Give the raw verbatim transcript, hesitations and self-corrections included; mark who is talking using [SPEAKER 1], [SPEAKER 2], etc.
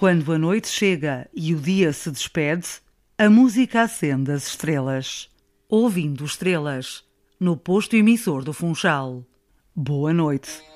[SPEAKER 1] Quando a noite chega e o dia se despede, a música acende as estrelas. Ouvindo estrelas, no posto emissor do Funchal. Boa noite.